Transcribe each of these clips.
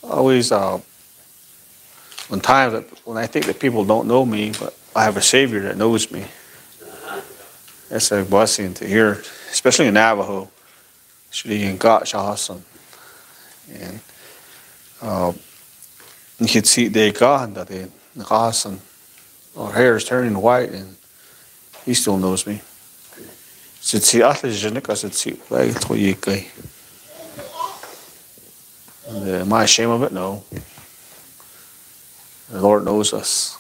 always, when times when I think that people don't know me, but I have a Savior that knows me. It's a blessing to hear, especially in Navajo. Actually, in Gotchahasan. And you can see they God that in Nakasan. Our hair is turning white, and he still knows me. Sitsi atlas jenika sitsi like toyikai. Am I ashamed of it? No. The Lord knows us.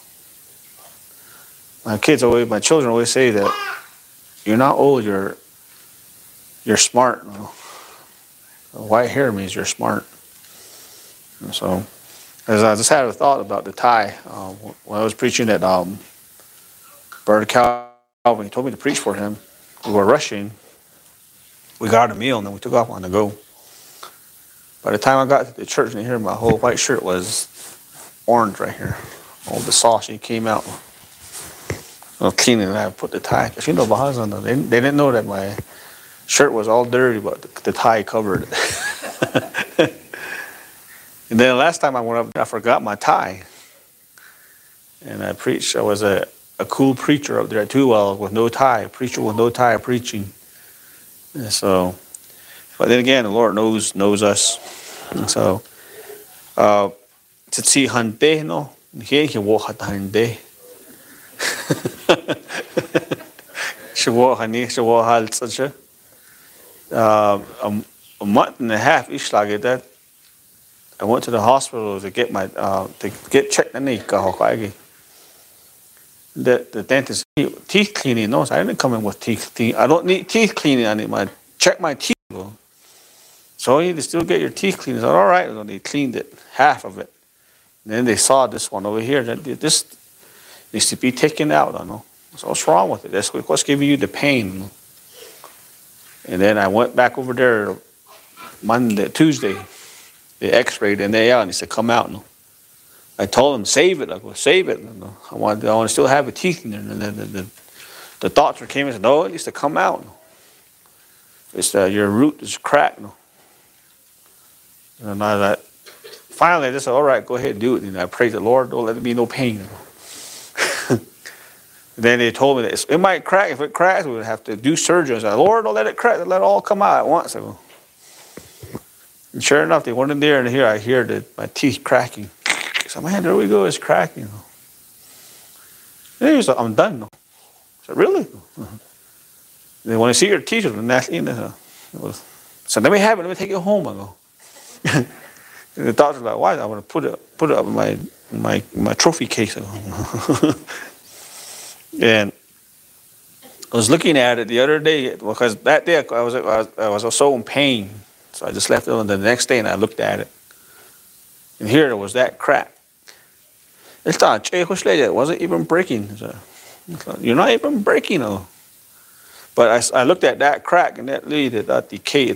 My children always say that you're not old, you're smart. White hair means you're smart. And so, as I just had a thought about the tie, when I was preaching at Brother Calvin, he told me to preach for him. We were rushing. We got a meal and then we took off on the go. By the time I got to the church and here, my whole white shirt was orange right here. All the sauce came out. I was cleaning and I put the tie. Because they didn't know that my shirt was all dirty, but the tie covered it. And then last time I went up, I forgot my tie. And I preached. I was a cool preacher up there too, with no tie. A preacher with no tie preaching. And so, but then again, the Lord knows us. And so, Tsi hante no, he walk hante. She walk hani, she walk halt such a month and a half ish like that. I went to the hospital to get my checked and the dentist teeth cleaning. No, I didn't come in with teeth cleaning. I don't need teeth cleaning. I need check my teeth. So you need to still get your teeth cleaned. I said, all right. So they cleaned it, half of it. And then they saw this one over here. That this needs to be taken out. I know. So what's wrong with it? That's what's giving you the pain. And then I went back over there Tuesday. They x-rayed and he said, come out. No. I told him, save it. I go, save it. No. I want to still have a teeth in there. And then the doctor came and said, no, it needs to come out. No. It's your root is cracked. No. And finally, I just said, all right, go ahead and do it. And I prayed the Lord, don't let there be no pain. No. Then they told me that it might crack. If it cracks, we would have to do surgery. I said, Lord, don't let it crack. Let it all come out at once. I go, and sure enough, they went in there, and here I hear my teeth cracking. So, man, there we go, it's cracking. And he said, I'm done. I said, really? They want to see your teeth. So let me have it. Let me take it home. I go. And the doctor's like, why? I want to put it up in my trophy case. And I was looking at it the other day because that day I was so in pain. So I just left it on the next day and I looked at it. And here there was that crack. It wasn't even breaking. You're not even breaking. No. But I looked at that crack and that lead that decay.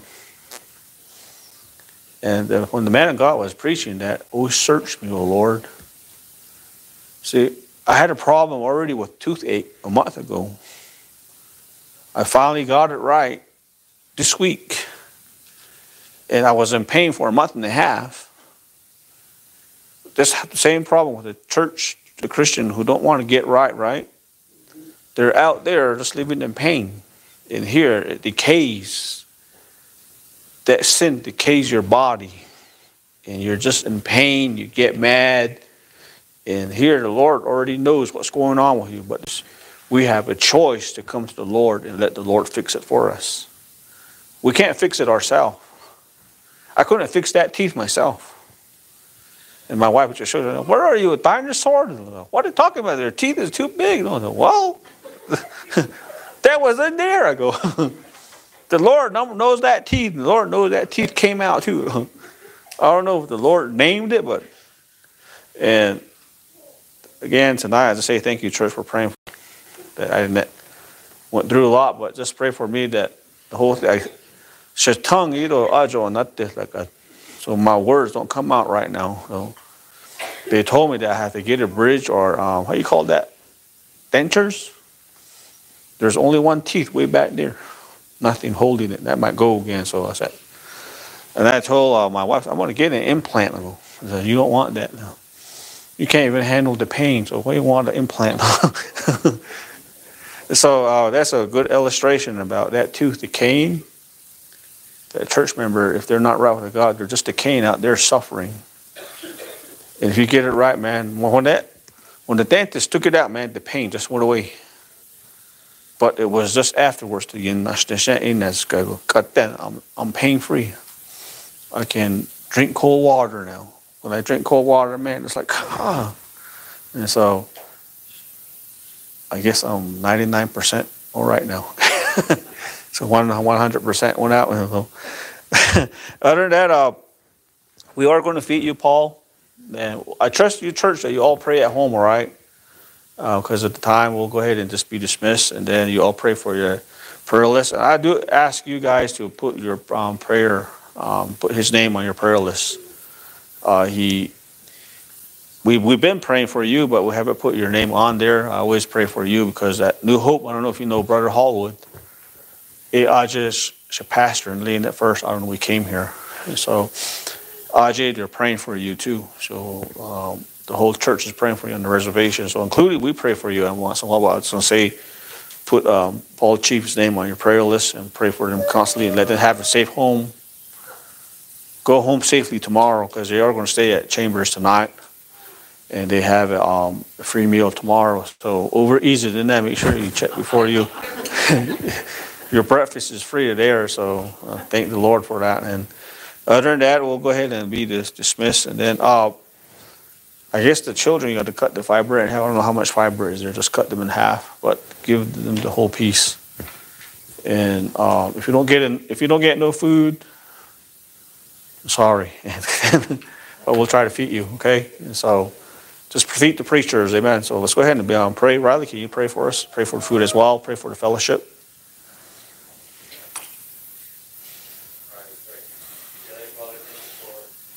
And when the man of God was preaching that, oh, search me, O Lord. See, I had a problem already with toothache a month ago. I finally got it right this week. And I was in pain for a month and a half. This same problem with the church, the Christian who don't want to get right? They're out there just living in pain. And here it decays. That sin decays your body. And you're just in pain, you get mad. And here the Lord already knows what's going on with you. But we have a choice to come to the Lord and let the Lord fix it for us. We can't fix it ourselves. I couldn't fix that teeth myself. And my wife would just show me, where are you, a dinosaur? What are you talking about? Their teeth is too big. Well, that was in there. I go, the Lord knows that teeth. The Lord knows that teeth came out too. I don't know if the Lord named it, but, and again, tonight I just say thank you, church, for praying for me. That I went through a lot, but just pray for me that the whole thing, so my words don't come out right now. So they told me that I have to get a bridge or, how do you call that? Dentures? There's only one teeth way back there. Nothing holding it. That might go again. So I said, And I told my wife, I'm going to get an implant. I said, you don't want that now. You can't even handle the pain, so why do you want an implant? So that's a good illustration about that tooth decaying. That church member, if they're not right with God, they're just decaying out there suffering. And if you get it right, man, when the dentist took it out, man, the pain just went away. But it was just afterwards, I'm pain-free. I can drink cold water now. When I drink cold water, man, it's like, ah. And so I guess I'm 99% all right now. So 100% went out. Other than that, we are going to feed you, Paul. And I trust you, church, that you all pray at home, all right? Because at the time, we'll go ahead and just be dismissed, and then you all pray for your prayer list. And I do ask you guys to put your prayer, put his name on your prayer list. We've been praying for you, but we haven't put your name on there. I always pray for you because at New Hope, I don't know if you know Brother Hallwood. Ajay's a pastor and leading at first. I don't know, we came here. And so, Ajay, they're praying for you too. So, the whole church is praying for you on the reservation. So, including, we pray for you. And once in a while, I was going to say, put Paul Chief's name on your prayer list and pray for them constantly and let them have a safe home. Go home safely tomorrow because they are going to stay at Chambers tonight. And they have a free meal tomorrow. So over easy than that, make sure you check before you. Your breakfast is free there, so thank the Lord for that. And other than that, we'll go ahead and be dismissed. And then I guess the children, you got to cut the fiber in half. I don't know how much fiber is there. Just cut them in half, but give them the whole piece. And if you don't get no food, sorry, but we'll try to feed you. Okay, and so. Just feed the preachers, amen. So let's go ahead and pray. Riley, can you pray for us? Pray for the food as well. Pray for the fellowship.